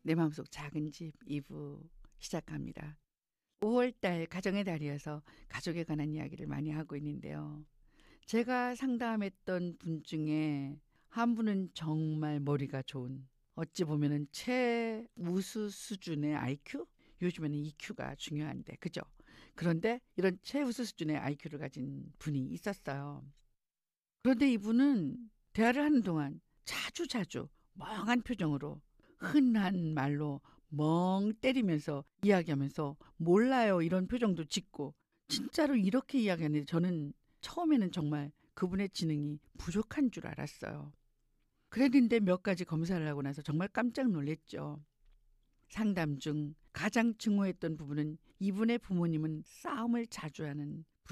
내 마음속 작은 집 2부 시작합니다. 5월달 가정의 달이어서 가족에 관한 이야기를 많이 하고 있는데요. 제가 상담했던 분 중에 한 분은 정말 머리가 좋은, 어찌 보면은 최우수 수준의 IQ? 요즘에는 EQ가 중요한데, 그죠? 그런데 이런 최우수 수준의 IQ를 가진 분이 있었어요. 그런데 이분은 대화를 하는 동안 자주 멍한 표정으로 흔한 말로 멍 때리면서 이야기하면서 몰라요 이런 표정도 짓고 진짜로 이렇게 이야기하는데 저는 처음에는 정말 그분의 지능이 부족한 줄 알았어요. 그랬는데 몇 가지 검사를 하고 나서 정말 깜짝 놀랐죠. 상담 중 가장 증오했던 부분은 이분의 부모님은 싸움을 자주 하는